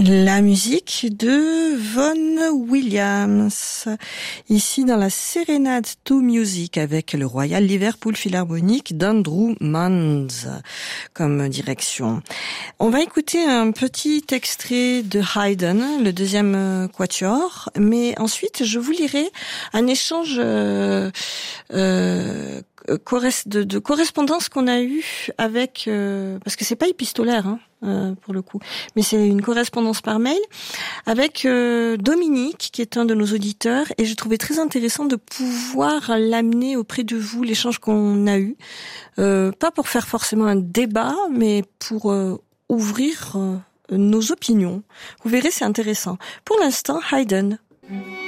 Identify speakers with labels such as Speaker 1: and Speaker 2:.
Speaker 1: La musique de Vaughan Williams, ici dans la Sérénade to Music avec le Royal Liverpool Philharmonic d'Andrew Manns comme direction. On va écouter un petit extrait de Haydn, le deuxième quatuor, mais ensuite je vous lirai un échange de correspondance qu'on a eu avec, parce que c'est pas épistolaire, pour le coup, mais c'est une correspondance par mail avec Dominique, qui est un de nos auditeurs, et je trouvais très intéressant de pouvoir l'amener auprès de vous, l'échange qu'on a eu, pas pour faire forcément un débat, mais pour ouvrir nos opinions. Vous verrez, c'est intéressant. Pour l'instant, Haydn.